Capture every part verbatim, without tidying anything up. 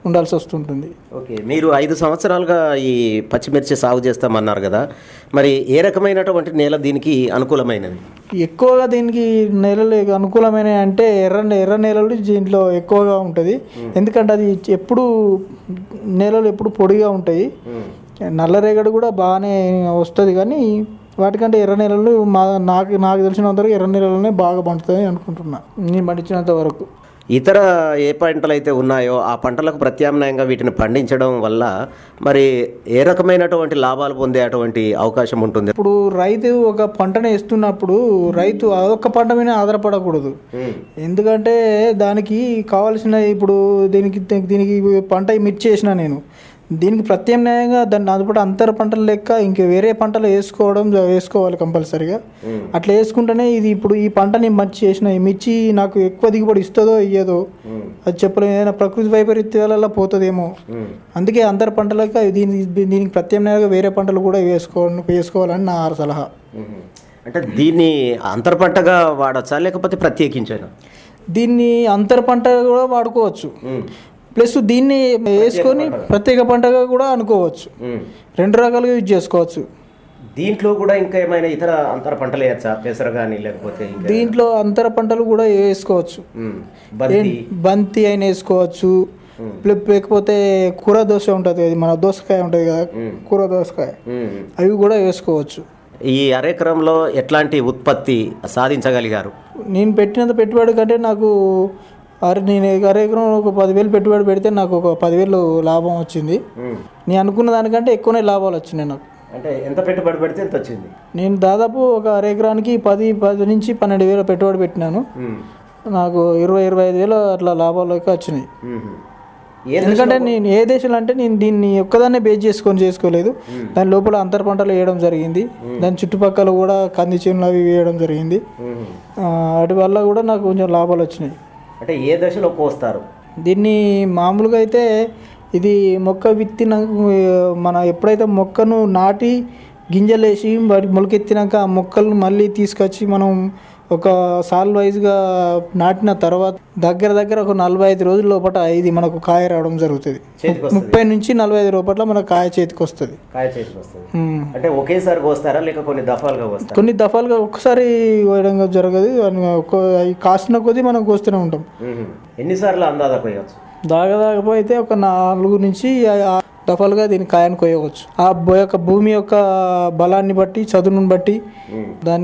ఉండాల్సి వస్తుంటుంది. ఓకే, మీరు ఐదు సంవత్సరాలుగా ఈ పచ్చిమిర్చి సాగు చేస్తామన్నారు కదా, మరి ఏ రకమైనటువంటి నేల దీనికి అనుకూలమైనది? ఎక్కువగా దీనికి నేలలు అనుకూలమైన అంటే ఎర్ర ఎర్ర నేలలు దీంట్లో ఎక్కువగా ఉంటుంది. ఎందుకంటే అది ఎప్పుడు నేలలు ఎప్పుడు పొడిగా ఉంటాయి. నల్లరేగడి కూడా బాగానే వస్తుంది, కానీ వాటికంటే ఎర్ర నేలలు మా నాకు నాకు తెలిసినంత వరకు ఎర్ర నేలలోనే బాగా పండుతుంది అనుకుంటున్నా నేను పండించినంత వరకు. ఇతర ఏ పంటలు అయితే ఉన్నాయో ఆ పంటలకు ప్రత్యామ్నాయంగా వీటిని పండించడం వల్ల మరి ఏ రకమైనటువంటి లాభాలు పొందే అటువంటి అవకాశం ఉంటుంది? ఇప్పుడు రైతు ఒక పంటను వేస్తున్నప్పుడు రైతు అదొక పంట మీద ఆధారపడకూడదు. ఎందుకంటే దానికి కావాల్సిన ఇప్పుడు దీనికి దీనికి పంట మిర్చి చేసిన నేను దీనికి ప్రత్యామ్నాయంగా దాన్ని అందుబాటు అంతర పంటలు లెక్క ఇంక వేరే పంటలు వేసుకోవడం వేసుకోవాలి కంపల్సరీగా. అట్లా వేసుకుంటేనే ఇది ఇప్పుడు ఈ పంటని మిర్చి చేసిన ఈ మిర్చి నాకు ఎక్కువ దిగుబడి ఇస్తుందో ఇయ్యదో అది చెప్పలేము. ఏదైనా ప్రకృతి వైపరీత్యాల పోతుందేమో. అందుకే అంతర పంటలకు దీనికి దీనికి ప్రత్యామ్నాయంగా వేరే పంటలు కూడా వేసుకోవాలి వేసుకోవాలని నా సలహా. అంటే దీన్ని అంతర పంటగా వాడచ్చా లేకపోతే ప్రత్యేకించైనా? దీన్ని అంతర పంట కూడా వాడుకోవచ్చు, ప్లస్ దీన్ని వేసుకొని ప్రత్యేక పంటగా కూడా అనుకోవచ్చు. రెండు రకాలుగా యూజ్ చేసుకోవచ్చు. దీంట్లో కూడా ఇంకా ఏమైనా ఇతర అంతర పంటలు వేయచ్చా? పెసర కానీ లేకపోతే దీంట్లో అంతర పంటలు కూడా వేసుకోవచ్చు. బంతి అయినా వేసుకోవచ్చు, లేకపోతే కూర దోస ఉంటుంది కదా, మన దోసకాయ ఉంటుంది కదా కూర దోసకాయ, అవి కూడా వేసుకోవచ్చు. ఈ అరెకరంలో ఎట్లాంటి ఉత్పత్తి సాధించగలిగారు? నేను పెట్టినంత పెట్టుబడి కంటే నాకు అరే నేను అరెకరం ఒక పదివేలు పెట్టుబడి పెడితే నాకు ఒక పదివేలు లాభం వచ్చింది. నేను అనుకున్న దానికంటే ఎక్కువనే లాభాలు వచ్చినాయి నాకు. అంటే ఎంత పెట్టుబడి పెడితే ఎంత వచ్చింది? నేను దాదాపు ఒక అరెకరానికి పది పది నుంచి పన్నెండు వేల పెట్టుబడి పెట్టినాను. నాకు ఇరవై ఇరవై ఐదు వేలు అట్లా లాభాలకి వచ్చినాయి. ఎందుకంటే నేను ఏ దేశంలో అంటే నేను దీన్ని ఒక్కదాన్నే బేస్ చేసుకొని చేసుకోలేదు. దాని లోపల అంతర పంటలు వేయడం జరిగింది, దాని చుట్టుపక్కల కూడా కంది చేనులు అవి వేయడం జరిగింది. వాటి వల్ల కూడా నాకు కొంచెం లాభాలు వచ్చినాయి. అంటే ఏ దశలో కోస్తారు దీన్ని? మామూలుగా అయితే ఇది మొక్క విత్తిన మన ఎప్పుడైతే మొక్కను నాటి గింజలు వేసి వాటి మొలకెత్తినాక ఆ మొక్కలను మళ్ళీ తీసుకొచ్చి మనం ఒక సాల్ వైజ్గా నాటిన తర్వాత దగ్గర దగ్గర ఒక నలభై ఐదు రోజుల లోపల ఇది మనకు కాయ రావడం జరుగుతుంది. ముప్పై నుంచి నలభై ఐదు రోజుల మనకు కాయ చేతికి వస్తుంది. అంటే ఒకేసారి కోస్తారా లేక కొన్ని దఫాలుగా కోస్తారా? కొన్ని దఫాలుగా ఒక్కసారి కోయడం జరగదు. కాసిన కొద్దీ మనం కోస్తూనే ఉంటాం. ఎన్నిసార్లు అందాదా కోయవచ్చు? దాగదాకపోతే ఒక నాలుగు నుంచి దఫాలుగా దీన్ని కాయను కోయవచ్చు. ఆ యొక్క భూమి యొక్క బలాన్ని బట్టి, చదువును బట్టి, దాన్ని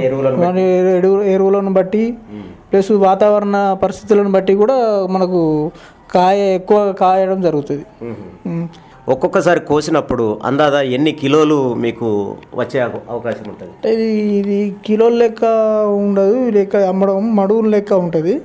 ఎరువులను బట్టి, ప్లస్ వాతావరణ పరిస్థితులను బట్టి కూడా మనకు కాయ ఎక్కువ కాయడం జరుగుతుంది. ఒక్కొక్కసారి కోసినప్పుడు అందాదా ఎన్ని కిలోలు మీకు వచ్చే అవకాశం ఉంటుంది? ఇది ఇది కిలోల లెక్క ఉండదు, లెక్క అమ్మడం మడుగుల లెక్క ఉంటుంది.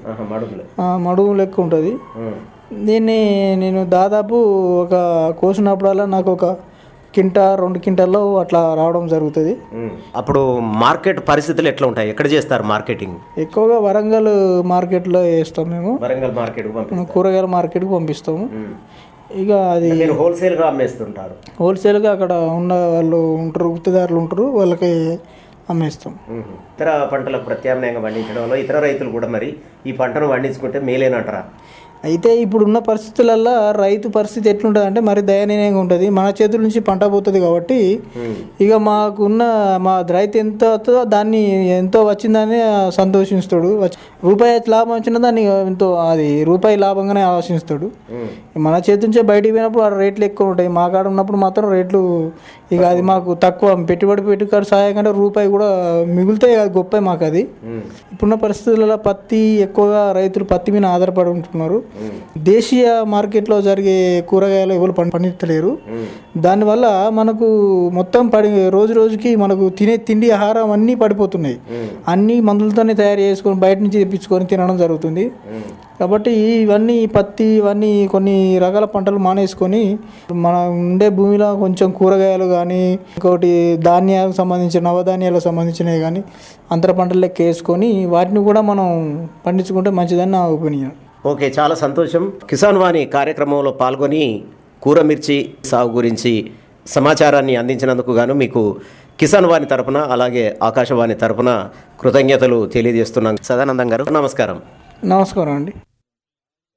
మడుగు లెక్క ఉంటుంది. దీన్ని నేను దాదాపు ఒక కోసినప్పుడల్లా నాకు ఒక కింటా రెండు కింటాల్లో అట్లా రావడం జరుగుతుంది. అప్పుడు మార్కెట్ పరిస్థితులు ఎట్లా ఉంటాయి? ఎక్కడ చేస్తారు మార్కెటింగ్? ఎక్కువగా వరంగల్ మార్కెట్లో వేస్తాం మేము. వరంగల్ మార్కెట్ కూరగాయల మార్కెట్కి పంపిస్తాము. ఇక అది హోల్సేల్గా అమ్మేస్తుంటారు. హోల్సేల్గా అక్కడ ఉన్న వాళ్ళు ఉంటారు, గుత్తదారులు ఉంటారు, వాళ్ళకి అమ్మేస్తాం. ఇతర పంటలకు ప్రత్యామ్నాయంగా పండించడంలో ఇతర రైతులు కూడా మరి ఈ పంటను పండించుకుంటే మేలేనంటారా? అయితే ఇప్పుడున్న పరిస్థితులలో రైతు పరిస్థితి ఎట్లుంటుంది అంటే మరి దయనీయంగా ఉంటుంది. మన చేతుల నుంచి పంట పోతుంది కాబట్టి ఇక మాకున్న మా రైతు ఎంత వస్తుందో దాన్ని ఎంతో వచ్చిందని సంతోషిస్తాడు. రూపాయి లాభం వచ్చినా దాన్ని ఎంతో అది రూపాయి లాభంగానే ఆలోచిస్తాడు. మన చేతి నుంచే బయటికి పోయినప్పుడు ఆ రేట్లు ఎక్కువ ఉంటాయి. మా కాడ ఉన్నప్పుడు మాత్రం రేట్లు ఇక అది మాకు తక్కువ. పెట్టుబడి పెట్టుబడి సాయం కంటే రూపాయి కూడా మిగులుతాయి, అది గొప్ప మాకు. అది ఇప్పుడున్న పరిస్థితులలో పత్తి ఎక్కువగా రైతులు పత్తి మీద ఆధారపడి ఉంటున్నారు. దేశీయ మార్కెట్లో జరిగే కూరగాయలు ఎవరు పండించలేరు. దానివల్ల మనకు మొత్తం పడి రోజు రోజుకి మనకు తినే తిండి ఆహారం అన్నీ పడిపోతున్నాయి. అన్నీ మందులతోనే తయారు చేసుకొని బయట నుంచి తెప్పించుకొని తినడం జరుగుతుంది. కాబట్టి ఇవన్నీ పత్తి ఇవన్నీ కొన్ని రకాల పంటలు మానేసుకొని మన ఉండే భూమిలో కొంచెం కూరగాయలు కానీ ఇంకోటి ధాన్యాలకు సంబంధించిన నవధాన్యాలకు సంబంధించినవి కానీ అంతర పంటలు లెక్క వేసుకొని వాటిని కూడా మనం పండించుకుంటే మంచిదని నా ఒపీనియన్. ఓకే, చాలా సంతోషం. కిసాన్ వాణి కార్యక్రమంలో పాల్గొని కూర మిర్చి సాగు గురించి సమాచారాన్ని అందించినందుకు గాను మీకు కిసాన్ వాణి తరపున అలాగే ఆకాశవాణి తరపున కృతజ్ఞతలు తెలియజేస్తున్నాను. సదానందం గారు నమస్కారం. నమస్కారం అండి.